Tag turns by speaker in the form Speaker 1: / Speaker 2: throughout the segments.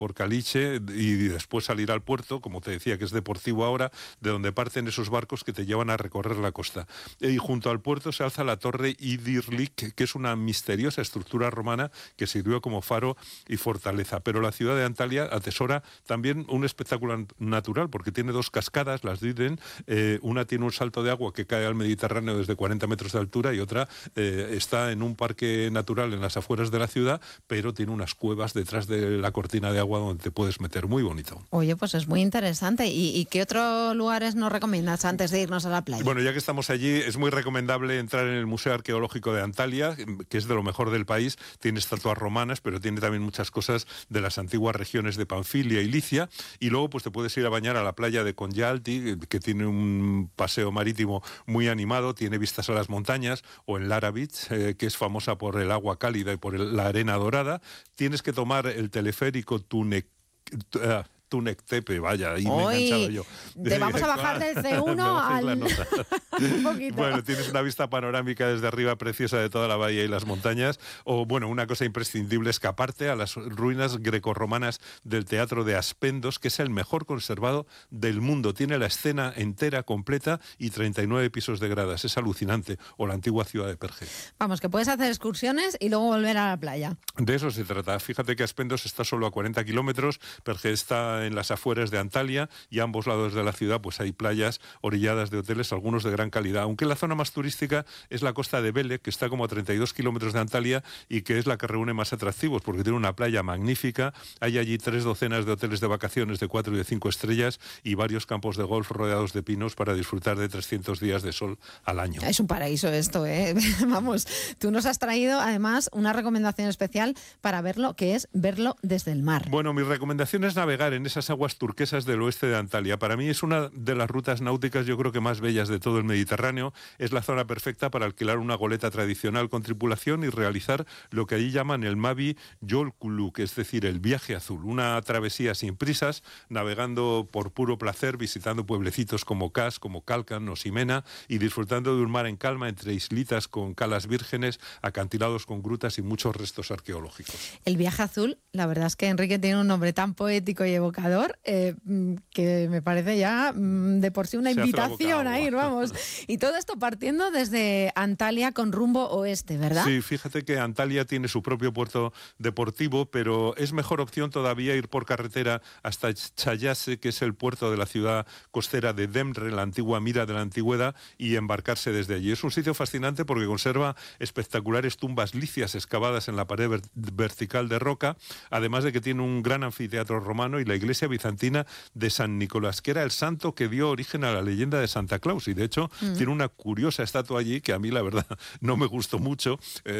Speaker 1: por Caliche y después salir al puerto, como te decía, que es deportivo ahora, de donde parten esos barcos que te llevan a recorrer la costa. Y junto al puerto se alza la torre Idirlik, que es una misteriosa estructura romana que sirvió como faro y fortaleza. Pero la ciudad de Antalya atesora también un espectáculo natural, porque tiene dos cascadas, las Diden, una tiene un salto de agua que cae al Mediterráneo desde 40 metros de altura y otra está en un parque natural en las afueras de la ciudad, pero tiene unas cuevas detrás de la cortina de agua donde te puedes meter, muy bonito.
Speaker 2: Oye, pues es muy interesante. ¿Y qué otros lugares nos recomiendas antes de irnos a la playa?
Speaker 1: Bueno, ya que estamos allí, es muy recomendable entrar en el Museo Arqueológico de Antalya, que es de lo mejor del país. Tiene estatuas romanas, pero tiene también muchas cosas de las antiguas regiones de Panfilia y Licia. Y luego pues te puedes ir a bañar a la playa de Konyaaltı, que tiene un paseo marítimo muy animado, tiene vistas a las montañas, o en Lara Beach, que es famosa por el agua cálida y por la arena dorada. Tienes que tomar el teleférico Tunektepe, vaya, ahí me he enganchado yo.
Speaker 2: Te vamos a bajar del C1 al... un poquito.
Speaker 1: Bueno, tienes una vista panorámica desde arriba preciosa de toda la bahía y las montañas. O, bueno, una cosa imprescindible, escaparte a las ruinas grecorromanas del Teatro de Aspendos, que es el mejor conservado del mundo. Tiene la escena entera, completa, y 39 pisos de gradas. Es alucinante. O la antigua ciudad de Perge.
Speaker 2: Vamos, que puedes hacer excursiones y luego volver a la playa.
Speaker 1: De eso se trata. Fíjate que Aspendos está solo a 40 kilómetros, Perge está en las afueras de Antalya, y a ambos lados de la ciudad pues hay playas orilladas de hoteles, algunos de gran calidad, aunque la zona más turística es la costa de Vele, que está como a 32 kilómetros de Antalya y que es la que reúne más atractivos, porque tiene una playa magnífica, hay allí 3 docenas de hoteles de vacaciones de 4 y de 5 estrellas y varios campos de golf rodeados de pinos para disfrutar de 300 días de sol al año.
Speaker 2: Es un paraíso esto, ¿eh? Vamos, tú nos has traído además una recomendación especial para verlo, que es verlo desde el mar.
Speaker 1: Bueno, mi recomendación es navegar en esas aguas turquesas del oeste de Antalya. Para mí es una de las rutas náuticas, yo creo que más bellas de todo el Mediterráneo. Es la zona perfecta para alquilar una goleta tradicional con tripulación y realizar lo que allí llaman el Mavi Yolculuk, es decir, el viaje azul. Una travesía sin prisas, navegando por puro placer, visitando pueblecitos como Kas, como Calcan o Ximena, y disfrutando de un mar en calma entre islitas con calas vírgenes, acantilados con grutas y muchos restos arqueológicos.
Speaker 2: El viaje azul, la verdad es que Enrique tiene un nombre tan poético y evocador que me parece ya de por sí una invitación a ir, vamos. Y todo esto partiendo desde Antalya con rumbo oeste, ¿verdad?
Speaker 1: Sí, fíjate que Antalya tiene su propio puerto deportivo, pero es mejor opción todavía ir por carretera hasta Chayase, que es el puerto de la ciudad costera de Demre, la antigua Mira de la Antigüedad, y embarcarse desde allí. Es un sitio fascinante porque conserva espectaculares tumbas licias excavadas en la pared vertical de roca, además de que tiene un gran anfiteatro romano y la iglesia bizantina de San Nicolás, que era el santo que dio origen a la leyenda de Santa Claus, y de hecho tiene una curiosa estatua allí que a mí la verdad no me gustó mucho,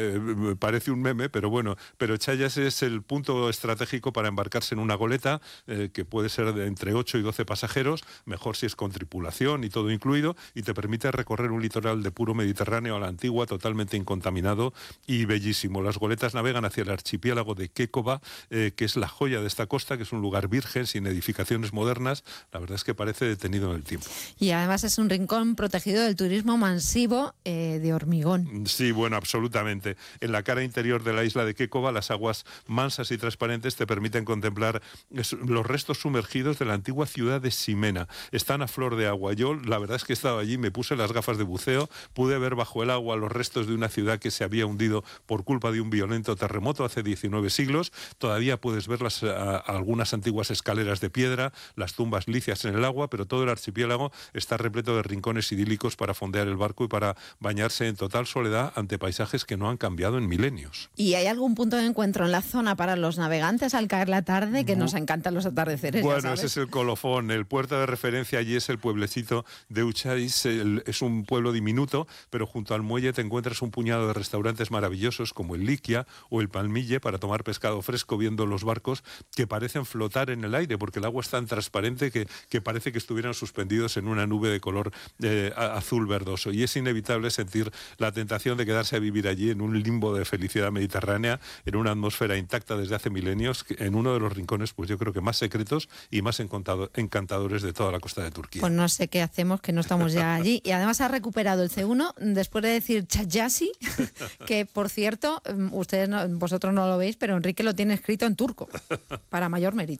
Speaker 1: me parece un meme, pero bueno, pero Chayas es el punto estratégico para embarcarse en una goleta que puede ser de entre 8 y 12 pasajeros, mejor si es con tripulación y todo incluido, y te permite recorrer un litoral de puro Mediterráneo a la antigua, totalmente incontaminado y bellísimo. Las goletas navegan hacia el archipiélago de Kékova, que es la joya de esta costa, que es un lugar virgen, sin edificaciones modernas. La verdad es que parece detenido en el tiempo.
Speaker 2: Y además es un rincón protegido del turismo masivo de hormigón.
Speaker 1: Sí, bueno, absolutamente. En la cara interior de la isla de Kékova, las aguas mansas y transparentes te permiten contemplar los restos sumergidos de la antigua ciudad de Ximena. Están a flor de agua. Yo, la verdad es que he estado allí, me puse las gafas de buceo, pude ver bajo el agua los restos de una ciudad que se había hundido por culpa de un violento terremoto hace 19 siglos. Todavía puedes ver algunas antiguas escaleras de piedra, las tumbas licias en el agua, pero todo el archipiélago está repleto de rincones idílicos para fondear el barco y para bañarse en total soledad ante paisajes que no han cambiado en milenios.
Speaker 2: ¿Y hay algún punto de encuentro en la zona para los navegantes al caer la tarde? Que nos encantan los atardeceres.
Speaker 1: Bueno, ese es el colofón. El puerto de referencia allí es el pueblecito de Uchais. Es un pueblo diminuto, pero junto al muelle te encuentras un puñado de restaurantes maravillosos como el Liquia o el Palmille para tomar pescado fresco viendo los barcos que parecen flotar en el aire, porque el agua es tan transparente que parece que estuvieran suspendidos en una nube de color azul verdoso. Y es inevitable sentir la tentación de quedarse a vivir allí en un limbo de felicidad mediterránea, en una atmósfera intacta desde hace milenios, en uno de los rincones, pues yo creo que más secretos y más encantadores de toda la costa de Turquía.
Speaker 2: Pues no sé qué hacemos, que no estamos ya allí. Y además ha recuperado el C1 después de decir Chayasi, que por cierto, vosotros no lo veis, pero Enrique lo tiene escrito en turco, para mayor mérito.